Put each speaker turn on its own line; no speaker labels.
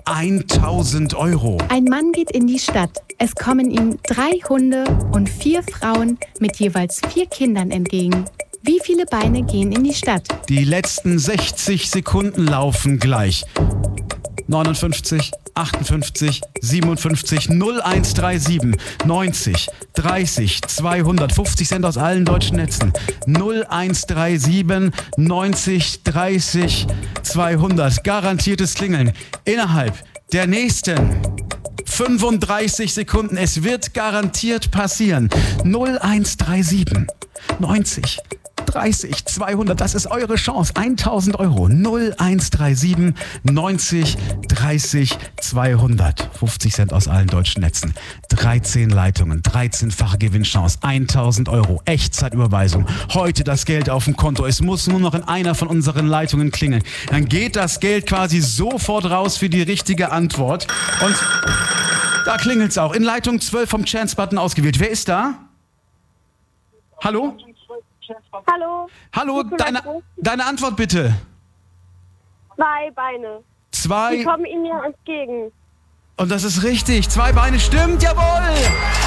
1.000 Euro.
Ein Mann geht in die Stadt. Es kommen ihm 3 Hunde und 4 Frauen mit jeweils 4 Kindern entgegen. Wie viele Beine gehen in die Stadt?
Die letzten 60 Sekunden laufen gleich. 59, 58, 57, 0137, 90, 30, 200, 50 Cent aus allen deutschen Netzen. 0137, 90, 30, 200. Garantiertes Klingeln innerhalb der nächsten 35 Sekunden. Es wird garantiert passieren. 0137, 90, 30, 200, das ist eure Chance. 1.000 Euro. 0137 90 30 200. 50 Cent aus allen deutschen Netzen. 13 Leitungen, 13-fache Gewinnchance. 1.000 Euro. Echtzeitüberweisung. Heute das Geld auf dem Konto. Es muss nur noch in einer von unseren Leitungen klingeln. Dann geht das Geld quasi sofort raus für die richtige Antwort. Und da klingelt es auch. In Leitung 12 vom Chance-Button ausgewählt. Wer ist da? Hallo?
Hallo.
Hallo, deine Antwort bitte.
2 Beine.
2.
Die kommen Ihnen ja entgegen.
Und das ist richtig. 2 Beine stimmt, jawohl.